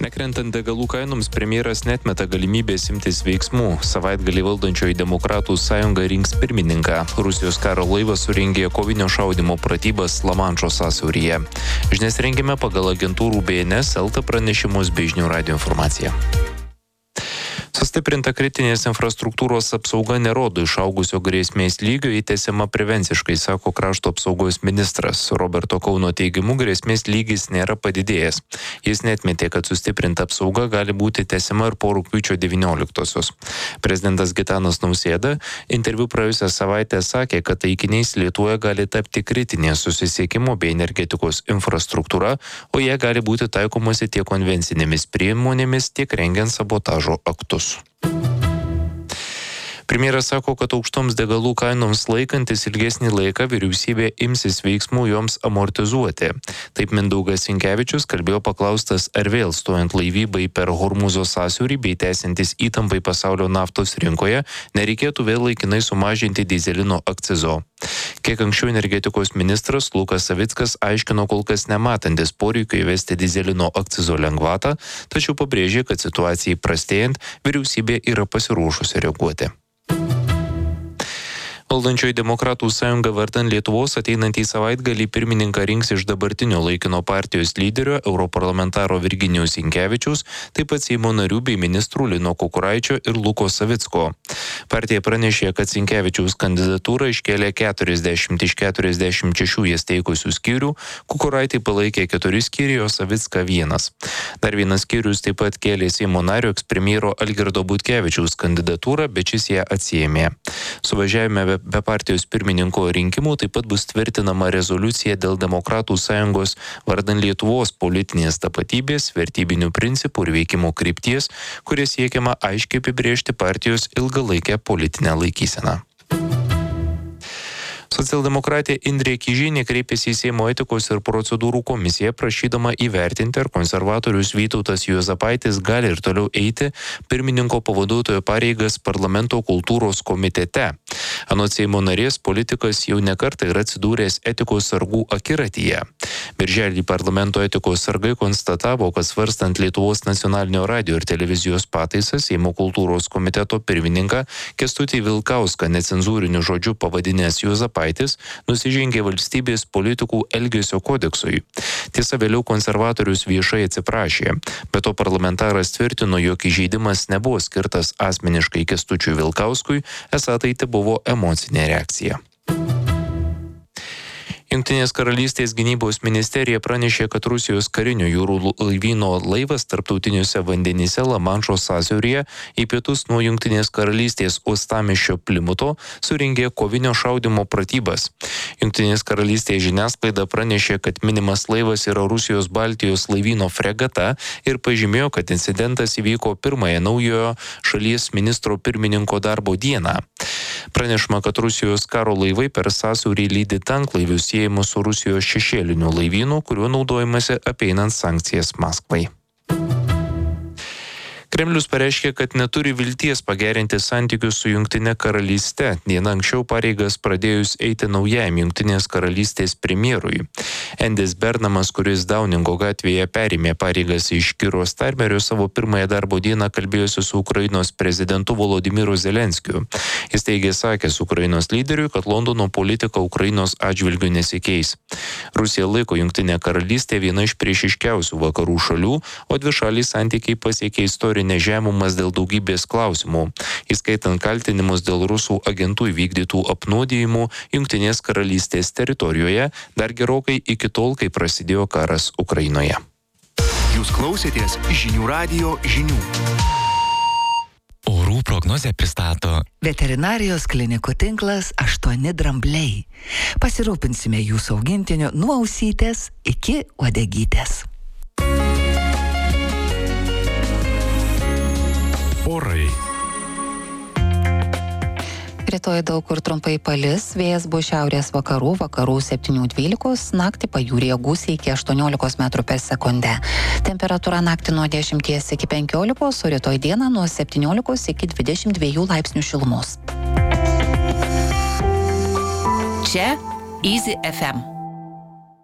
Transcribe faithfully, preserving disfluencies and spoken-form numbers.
Nekrentant degalų kainoms, premjeras netmeta galimybės imtis veiksmų. Savaitgalį valdančioji Demokratų sąjunga rinks pirmininką. Rusijos karo laivas surengė kovinio šaudymo pratybas Lamanšo sąsiauryje. Žinias rengėme pagal agentūrų B N S, Elta pranešimus bei žinių radijo informaciją. Sustiprinta kritinės infrastruktūros apsauga nerodo išaugusio grėsmės lygio, įtęsiama prevenciškai, sako krašto apsaugos ministras. Roberto Kauno teigimu, grėsmės lygis nėra padidėjęs. Jis neatmetė, kad sustiprinta apsauga gali būti tęsiama ir po rugpjūčio devynioliktosios. Prezidentas Gitanas Nausėda interviu praėjusią savaitę sakė, kad taikiniais Lietuvoje gali tapti kritinė susisiekimo bei energetikos infrastruktūra, o jie gali būti taikomasi tiek konvencinėmis priemonėmis, tiek rengiant sabotažo aktus. Premjeras sako, kad aukštoms degalų kainoms laikantis ilgesnį laiką vyriausybė imsis veiksmų joms amortizuoti. Taip Mindaugas Sinkevičius kalbėjo paklaustas, ar vėl stojant laivybai per Hormūzo sąsiaurį bei tęsiantis įtampai pasaulio naftos rinkoje, nereikėtų vėl laikinai sumažinti dyzelino akcizo. Kiek anksčiau energetikos ministras Lukas Savickas aiškino kol kas nematantis poreikio įvesti dyzelino akcizo lengvatą, tačiau pabrėžė, kad situacijai prastėjant vyriausybė yra pasiruošusi reaguoti. Valdančioji Demokratų sąjunga vardan Lietuvos ateinantį savaitgalį pirmininką rinks iš dabartinio laikino partijos lyderio, europarlamentaro Virginijaus Sinkevičiaus, taip pat Seimo narių bei ministrų Lino Kukuraičio ir Luko Savicko. Partija pranešė, kad Sinkevičiaus kandidatūrą iškėlė keturiasdešimt iš keturiasdešimt šešių jas teikusių skyrių, Kukuraitį palaikė keturi skyriai, o Savicką vienas. Dar vienas skyrius taip pat kėlė Seimo nario ekspremjero Algirdo Butkevičiaus kandidatūrą, bet šis ją atsiėmė. Suvažiavime be partijos pirmininko rinkimų taip pat bus tvirtinama rezoliucija dėl Demokratų sąjungos vardan Lietuvos politinės tapatybės, vertybinių principų ir veikimo krypties, kurie siekiama aiškiai apibrėžti partijos ilgalaikę politinę laikyseną. Socialdemokratė Indrė Kižienė kreipėsi į Seimo etikos ir procedūrų komisiją prašydama įvertinti, ar konservatorius Vytautas Juozapaitis gali ir toliau eiti pirmininko pavaduotojo pareigas parlamento kultūros komitete. Anot Seimo narės, politikas jau nekartą yra atsidūręs etikos sargų akiratyje. Birželį parlamento etikos sargai konstatavo, kad svarstant Lietuvos nacionalinio radijo ir televizijos pataisas, Seimo kultūros komiteto pirmininką Kęstutį Vilkauską necenzūriniu žodžiu pavadinęs Juozapaitis nusižengė valstybės politikų elgesio kodeksui. Tiesa, vėliau konservatorius viešai atsiprašė, bet to parlamentaras tvirtino, jog įžeidimas nebuvo skirtas asmeniškai Kęstučiui Vilkauskui, esą tai tebuvo emocinė reakcija. Jungtinės karalystės gynybos ministerija pranešė, kad Rusijos karinio jūrų laivyno laivas tarptautiniuose vandenyse Lamanšo sąsiauryje į pietus nuo Jungtinės karalystės uostamiesčio Plimuto surengė kovinio šaudymo pratybas. Jungtinės karalystės žiniasklaida pranešė, kad minimas laivas yra Rusijos Baltijos laivyno fregata ir pažymėjo, kad incidentas įvyko pirmąją naujojo šalies ministro pirmininko darbo dieną. Pranešama, kad Rusijos karo laivai per sąsiaurį lydi tanklaivius siejamus su Rusijos šešėliniu laivynu, kuriuo naudojamasi apeinant sankcijas Maskvai. Kremlius pareiškė, kad neturi vilties pagerinti santykius su Jungtine karalyste, diena anksčiau pareigas pradėjus eiti naujajam Jungtinės karalystės premjerui. Endis Bernamas, kuris Dauningo gatvėje perėmė pareigas iš Kiro Starmerio, savo pirmąją darbo dieną kalbėjosi su Ukrainos prezidentu Volodymyru Zelenskiu. Jis teigė sakęs Ukrainos lyderiui, kad Londono politika Ukrainos atžvilgiu nesikeis. Rusija laiko Jungtinę karalystę viena iš priešiškiausių vakarų šalių, o dvišaliai santykiai pasiekė istorinę nežemumas dėl daugybės klausimų, įskaitant kaltinimus dėl rusų agentų įvykdytų apnuodijimų Jungtinės karalystės teritorijoje dar gerokai iki tol, kai prasidėjo karas Ukrainoje. Jūs klausėtės žinių radijo žinių. Orų prognozę pristato Veterinarijos klinikų tinklas aštuoni drambliai. Pasirūpinsime jūsų augintiniu nuo ausytės iki uodegytės. Orai. Rytoj daug kur trumpai palis, vėjas bus šiaurės vakarų, vakarų septynių dvylikos, naktį pajūryje gūsiai iki aštuoniolikos metrų per sekundę. Temperatūra naktį nuo dešimties iki penkiolikos, o rytoj dieną nuo septyniolikos iki dvidešimt dviejų laipsnių šilumos. Čia Easy F M.